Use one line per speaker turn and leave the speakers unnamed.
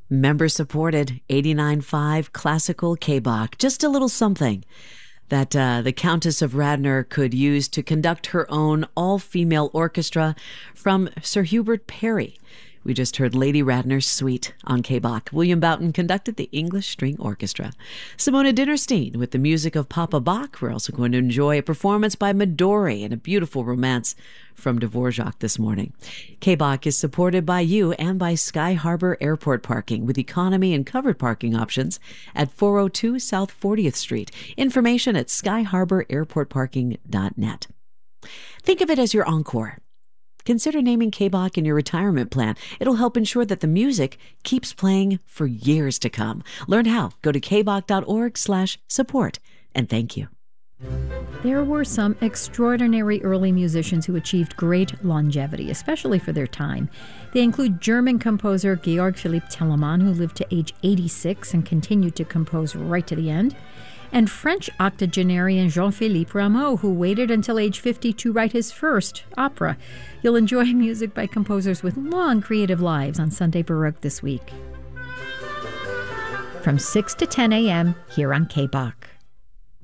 Member-supported 89.5 classical K-Bach. Just a little something that the Countess of Radnor could use to conduct her own all-female orchestra from Sir Hubert Parry. We just heard Lady Radnor's Suite on K-Bach. William Boughton conducted the English String Orchestra. Simona Dinnerstein with the music of Papa Bach. We're also going to enjoy a performance by Midori and a beautiful romance from Dvorak this morning. K-Bach is supported by you and by Sky Harbor Airport Parking with economy and covered parking options at 402 South 40th Street. Information at skyharbораirportparking.net. Think of it as your encore. Consider naming K-Bach in your retirement plan. It'll help ensure that the music keeps playing for years to come. Learn how. Go to kbach.org/support. And thank you.
There were some extraordinary early musicians who achieved great longevity, especially for their time. They include German composer Georg Philipp Telemann, who lived to age 86 and continued to compose right to the end, and French octogenarian Jean-Philippe Rameau, who waited until age 50 to write his first opera. You'll enjoy music by composers with long creative lives on Sunday Baroque this week. From 6 to 10 a.m. here on K-Bach.